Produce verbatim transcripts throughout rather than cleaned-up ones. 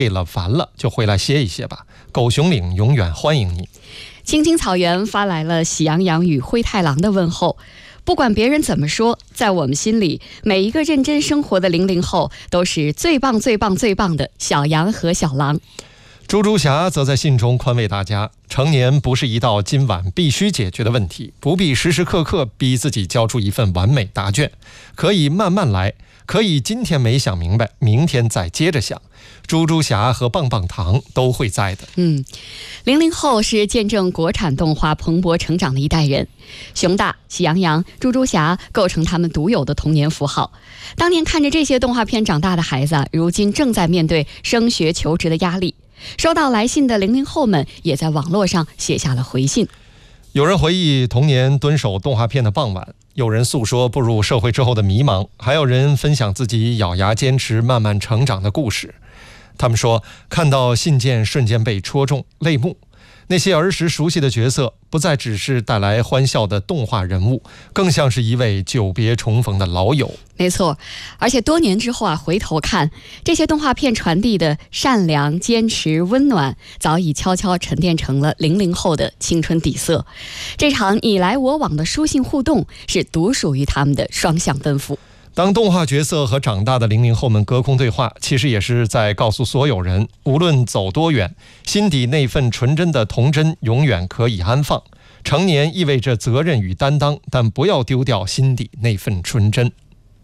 累了烦了就回来歇一歇吧，狗熊岭永远欢迎你。 青青草原发来了喜羊羊与灰太狼的问候。不管别人怎么说，在我们心里，每一个认真生活的零零后都是最棒最棒最棒的小羊和小狼。 猪猪侠则在信中宽慰大家，成年不是一道今晚必须解决的问题，不必时时刻刻逼自己交出一份完美答卷，可以慢慢来，可以今天没想明白，明天再接着想。猪猪侠和棒棒糖都会在的。 嗯，零零后是见证国产动画蓬勃成长的一代人，熊大、喜羊羊、猪猪侠构成他们独有的童年符号。当年看着这些动画片长大的孩子，如今正在面对升学求职的压力。收到来信的零零后们也在网络上写下了回信。 有人回忆童年蹲守动画片的傍晚，有人诉说步入社会之后的迷茫，还有人分享自己咬牙坚持慢慢成长的故事。他们说，看到信件瞬间被戳中泪目，那些儿时熟悉的角色不再只是带来欢笑的动画人物，更像是一位久别重逢的老友。 没错，而且多年之后啊，回头看这些动画片传递的善良、坚持、温暖，早已悄悄沉淀成了零零后的青春底色。这场你来我往的书信互动，是独属于他们的双向奔赴。 当动画角色和长大的零零后们隔空对话，其实也是在告诉所有人，无论走多远，心底那份纯真的童真永远可以安放。成年意味着责任与担当，但不要丢掉心底那份纯真。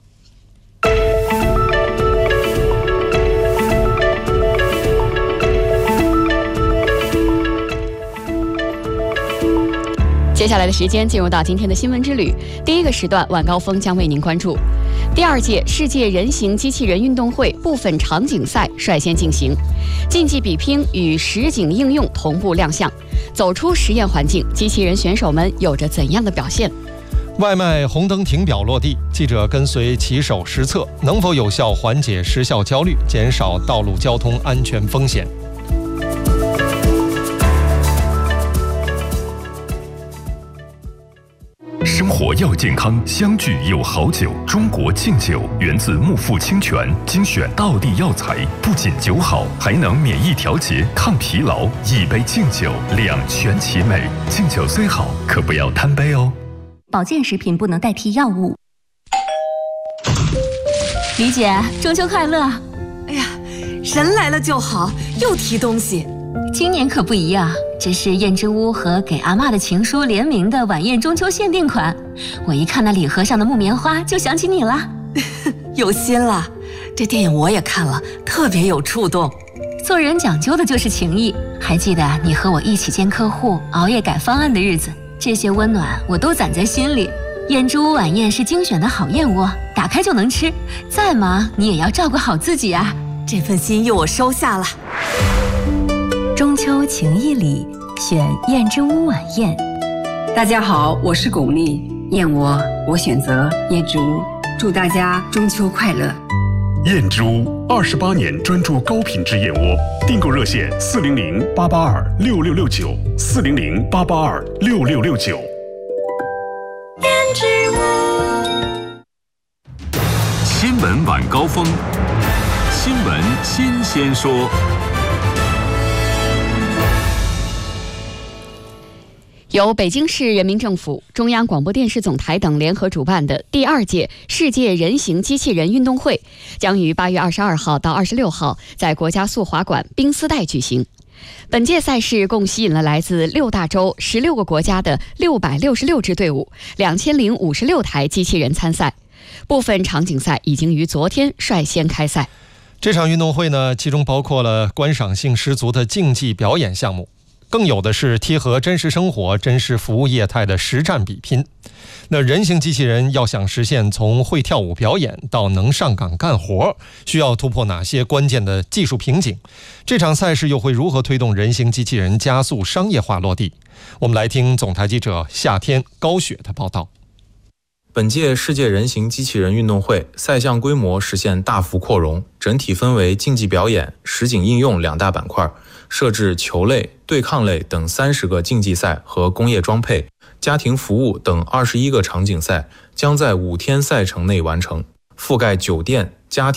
接下来的时间进入到今天的新闻之旅。第一个时段晚高峰将为您关注第二届世界人形机器人运动会部分场景赛率先进行，竞技比拼与实景应用同步亮相。走出实验环境，机器人选手们有着怎样的表现？ 外卖红灯停表落地，记者跟随骑手实测，能否有效缓解时效焦虑，减少道路交通安全风险？ 生活要健康，相聚有好酒。中国敬酒源自木富清泉，精选道地药材，不仅酒好，还能免疫调节、抗疲劳。一杯敬酒，两全其美。敬酒虽好，可不要贪杯哦。 保健食品不能代替药物。李姐，中秋快乐！ 哎呀，人来了就好，又提东西。 今年可不一样，这是燕之屋和给阿嬷的情书联名的晚宴中秋限定款。我一看那礼盒上的木棉花，就想起你了。 有心了，这电影我也看了，特别有触动。 做人讲究的就是情谊。还记得你和我一起见客户、熬夜改方案的日子，这些温暖我都攒在心里。燕之屋晚宴是精选的好燕窝，打开就能吃。再忙你也要照顾好自己啊。 这份心意我收下了。 中秋情谊里，选燕之屋晚宴。 大家好，我是巩俐，燕窝我选择燕之屋，祝大家中秋快乐。 燕之屋二十八年专注高品质燕窝，订购热线四零零八八二六六六九四零零八八二六六六九。 燕之屋新闻晚高峰，新闻新鲜说。 由北京市人民政府、中央广播电视总台等联合主办的第二届世界人形机器人运动会，将于八月二十二号到二十六号在国家速滑馆冰丝带举行。本届赛事共吸引了来自六大洲、十六个国家的六百六十六支队伍，两千零五十六台机器人参赛。部分场景赛已经于昨天率先开赛。 这场运动会呢，其中包括了观赏性十足的竞技表演项目，更有的是贴合真实生活、真实服务业态的实战比拼。那人形机器人要想实现从会跳舞表演到能上岗干活，需要突破哪些关键的技术瓶颈？这场赛事又会如何推动人形机器人加速商业化落地？我们来听总台记者夏天高雪的报道。 本届世界人形机器人运动会赛项规模实现大幅扩容，整体分为竞技表演、实景应用两大板块，设置球类、对抗类等三十个竞技赛和工业装配、家庭服务等二十一个场景赛，将在五天赛程内完成，覆盖酒店、家庭、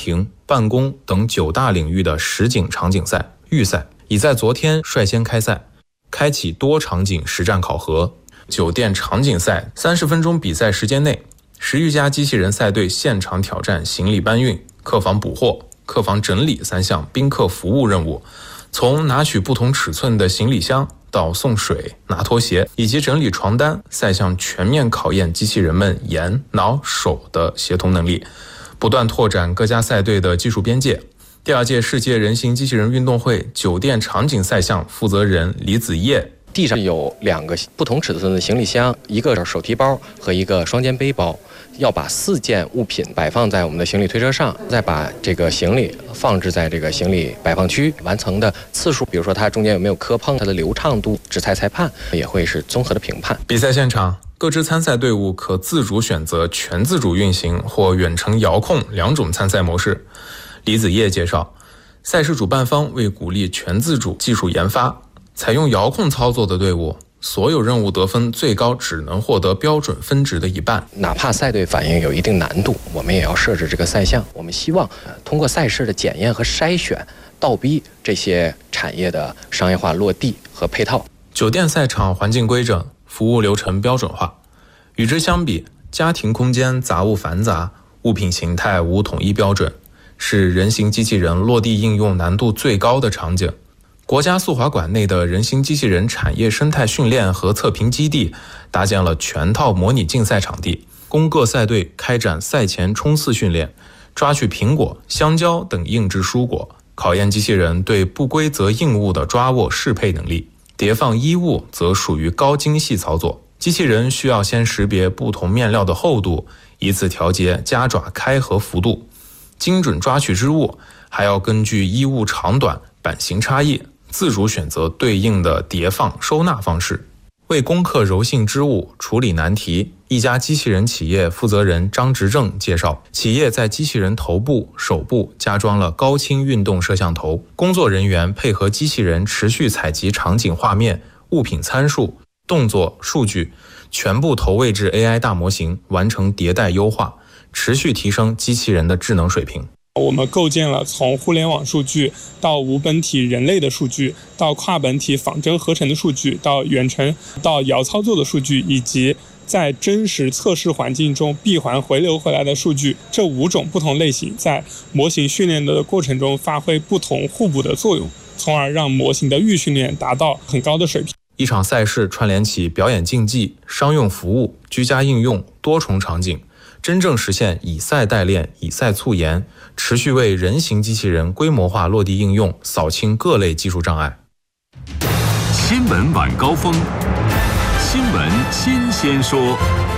办公等九大领域的实景场景赛预赛，已在昨天率先开赛，开启多场景实战考核。酒店场景赛三十分钟比赛时间内，十余家机器人赛队现场挑战行李搬运、客房补货、客房整理三项宾客服务任务，从拿取不同尺寸的行李箱到送水、拿拖鞋以及整理床单，赛项全面考验机器人们眼、脑、手的协同能力，不断拓展各家赛队的技术边界。第二届世界人形机器人运动会酒店场景赛项负责人李子业， 地上有两个不同尺寸的行李箱，一个手提包和一个双肩背包，要把四件物品摆放在我们的行李推车上，再把这个行李放置在这个行李摆放区，完成的次数，比如说它中间有没有磕碰，它的流畅度，执裁裁判也会是综合的评判。 比赛现场，各支参赛队伍可自主选择全自主运行或远程遥控两种参赛模式。李子业介绍，赛事主办方为鼓励全自主技术研发，采用遥控操作的队伍，所有任务得分最高只能获得标准分值的一半。 哪怕赛队反应有一定难度，我们也要设置这个赛项。我们希望通过赛事的检验和筛选，倒逼这些产业的商业化落地和配套。 酒店赛场环境规整，服务流程标准化。与之相比，家庭空间杂物繁杂，物品形态无统一标准，是人形机器人落地应用难度最高的场景。国家速滑馆内的人形机器人产业生态训练和测评基地搭建了全套模拟竞赛场地，供各赛队开展赛前冲刺训练，抓取苹果、香蕉等硬质蔬果，考验机器人对不规则硬物的抓握适配能力。叠放衣物则属于高精细操作，机器人需要先识别不同面料的厚度，依次调节夹爪开合幅度，精准抓取织物，还要根据衣物长短、版型差异，自主选择对应的叠放收纳方式。为攻克柔性织物，处理难题，一家机器人企业负责人张执正介绍，企业在机器人头部、手部加装了高清运动摄像头，工作人员配合机器人持续采集场景画面、物品参数、动作数据，全部投喂至 A I 大模型，完成迭代优化，持续提升机器人的智能水平。 我们构建了从互联网数据到无本体人类的数据，到跨本体仿真合成的数据，到远程到遥操作的数据，以及在真实测试环境中闭环回流回来的数据，这五种不同类型在模型训练的过程中发挥不同互补的作用，从而让模型的预训练达到很高的水平。 一场赛事串联起表演竞技、商用服务、居家应用多重场景，真正实现以赛代练、以赛促研，持续为人形机器人规模化落地应用扫清各类技术障碍。 新闻晚高峰，新闻新鲜说。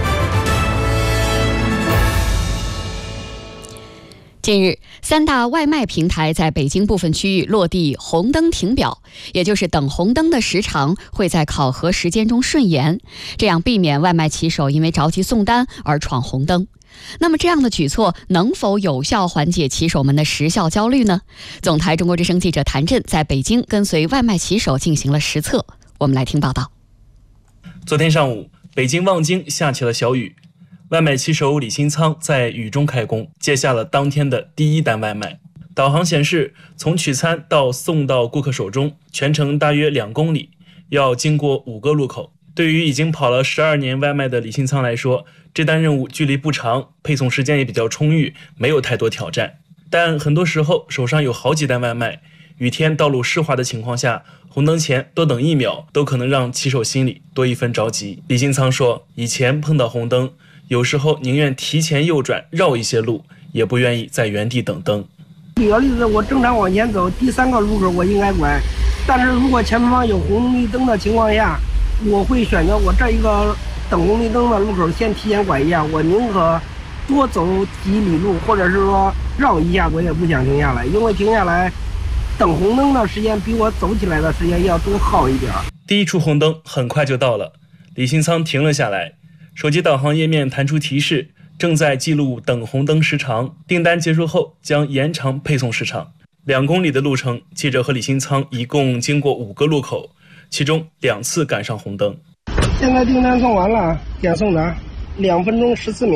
近日，三大外卖平台在北京部分区域落地红灯停表，也就是等红灯的时长会在考核时间中顺延，这样避免外卖骑手因为着急送单而闯红灯。那么这样的举措能否有效缓解骑手们的时效焦虑呢？总台中国之声记者谭震在北京跟随外卖骑手进行了实测，我们来听报道。 昨天上午，北京望京下起了小雨，外卖骑手李新仓在雨中开工，接下了当天的第一单外卖。导航显示，从取餐到送到顾客手中，全程大约两公里，要经过五个路口。对于已经跑了十二年外卖的李新仓来说，这单任务距离不长，配送时间也比较充裕，没有太多挑战。但很多时候手上有好几单外卖，雨天道路湿滑的情况下，红灯前多等一秒都可能让骑手心里多一分着急。李新仓说，以前碰到红灯，有时候宁愿提前右转绕一些路，也不愿意在原地等灯。 举个例子，我正常往前走，第三个路口我应该拐，但是如果前方有红绿灯的情况下，我会选择我这一个等红绿灯的路口先提前拐一下，我宁可多走几里路，或者是说绕一下，我也不想停下来，因为停下来等红灯的时间比我走起来的时间要多耗一点。 第一处红灯很快就到了，李新仓停了下来，手机导航页面弹出提示，正在记录等红灯时长，订单结束后将延长配送时长。两公里的路程，记者和李新仓一共经过五个路口，其中两次赶上红灯。 现在订单送完了，点送达，两分钟十四秒，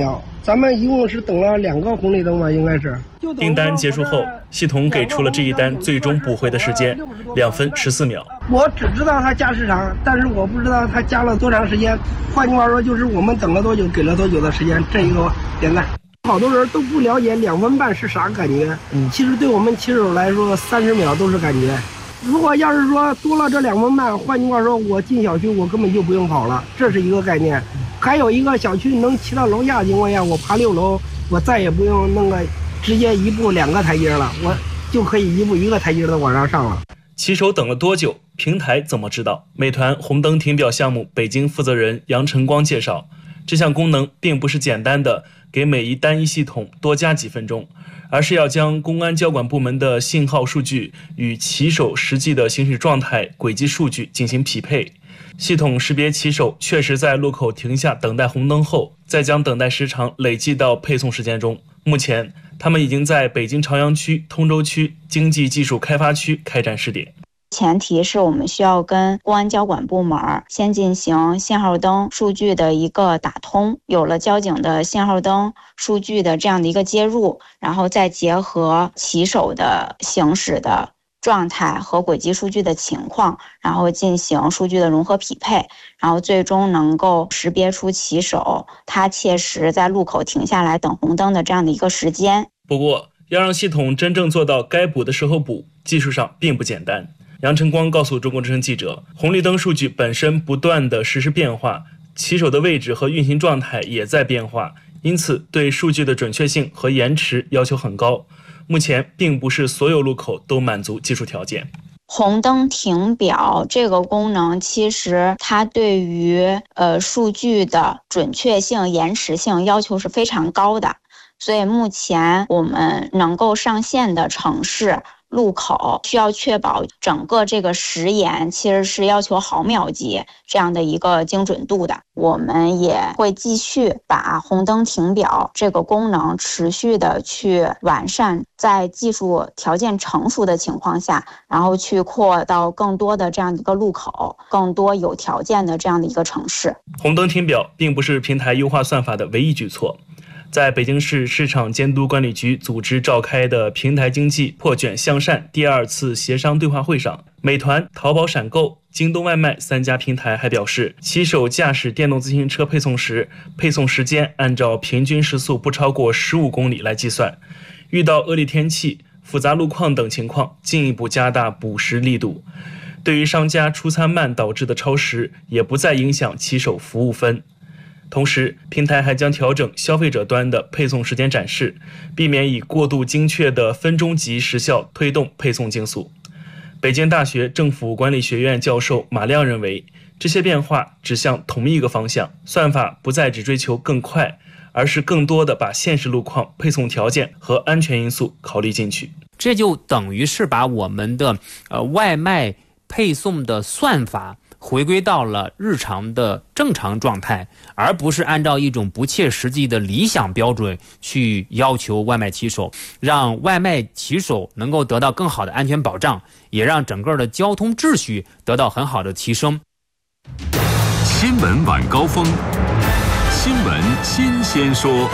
咱们一共是等了两个红绿灯吧，应该是。 订单结束后，系统给出了这一单最终补回的时间，两分十四秒。 我只知道它加时长，但是我不知道它加了多长时间。换句话说，就是我们等了多久，给了多久的时间，这一个点赞。好多人都不了解两分半是啥感觉，嗯，其实对我们骑手来说，三十秒都是感觉。如果要是说多了这两分半，换句话说，我进小区我根本就不用跑了，这是一个概念。还有一个小区能骑到楼下的情况下，我爬六楼，我再也不用那个直接一步两个台阶了，我就可以一步一个台阶的往上上了。 骑手等了多久？平台怎么知道？美团红灯停表项目北京负责人杨晨光介绍，这项功能并不是简单的给每一单一系统多加几分钟，而是要将公安交管部门的信号数据与骑手实际的行驶状态、轨迹数据进行匹配。系统识别骑手确实在路口停下等待红灯后，再将等待时长累计到配送时间中。目前，他们已经在北京朝阳区、通州区经济技术开发区开展试点。 前提是我们需要跟公安交管部门先进行信号灯数据的一个打通，有了交警的信号灯数据的这样的一个接入，然后再结合骑手的行驶的状态和轨迹数据的情况，然后进行数据的融合匹配，然后最终能够识别出骑手他切实在路口停下来等红灯的这样的一个时间。 不过，要让系统真正做到该补的时候补，技术上并不简单。杨晨光告诉中国之声记者，红绿灯数据本身不断的实时变化，骑手的位置和运行状态也在变化，因此对数据的准确性和延迟要求很高。目前并不是所有路口都满足技术条件。 红灯停表这个功能，其实它对于呃数据的准确性、延迟性要求是非常高的，所以目前我们能够上线的城市路口需要确保整个这个时延其实是要求毫秒级这样的一个精准度的。我们也会继续把红灯停表这个功能持续的去完善，在技术条件成熟的情况下，然后去扩到更多的这样的一个路口，更多有条件的这样的一个城市。 红灯停表并不是平台优化算法的唯一举措。在北京市市场监督管理局组织召开的平台经济破卷向善第二次协商对话会上，美团、淘宝闪购、京东外卖三家平台还表示，骑手驾驶电动自行车配送时，配送时间按照平均时速不超过十五公里来计算，遇到恶劣天气、复杂路况等情况，进一步加大补时力度。对于商家出餐慢导致的超时，也不再影响骑手服务分。同时，平台还将调整消费者端的配送时间展示，避免以过度精确的分钟级时效推动配送竞速。北京大学政府管理学院教授马亮认为，这些变化指向同一个方向，算法不再只追求更快，而是更多的把现实路况、配送条件和安全因素考虑进去。 这就等于是把我们的呃外卖配送的算法回归到了日常的正常状态，而不是按照一种不切实际的理想标准去要求外卖骑手，让外卖骑手能够得到更好的安全保障，也让整个的交通秩序得到很好的提升。 新闻晚高峰，新闻新鲜说。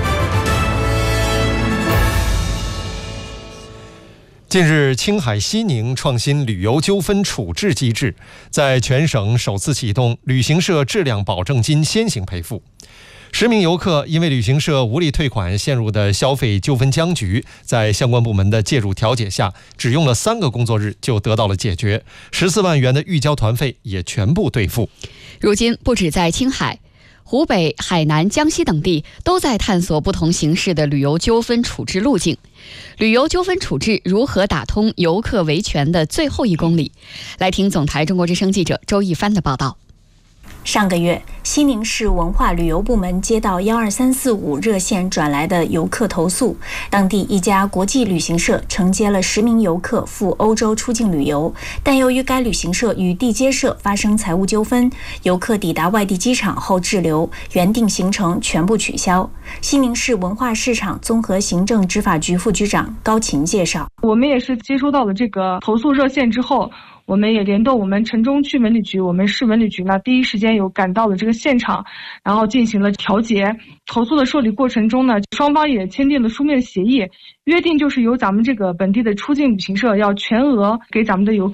近日，青海西宁创新旅游纠纷处置机制，在全省首次启动旅行社质量保证金先行赔付。十名游客因为旅行社无力退款陷入的消费纠纷僵局，在相关部门的介入调解下，只用了三个工作日就得到了解决，十四万元的预交团费也全部兑付。 如今，不止在青海、湖北、海南、江西等地都在探索不同形式的旅游纠纷处置路径。旅游纠纷处置如何打通游客维权的最后一公里？来听总台中国之声记者周一帆的报道。 上个月，西宁市文化旅游部门接到幺二三四五热线转来的游客投诉，当地一家国际旅行社承接了十名游客赴欧洲出境旅游，但由于该旅行社与地接社发生财务纠纷，游客抵达外地机场后滞留，原定行程全部取消。西宁市文化市场综合行政执法局副局长高琴介绍， 我们也是接收到了这个投诉热线之后， 我们也联动我们城中区文旅局，我们市文旅局呢，第一时间有赶到了这个现场，然后进行了调解。投诉的受理过程中呢，双方也签订了书面协议，约定就是由咱们这个本地的出境旅行社要全额给咱们的游客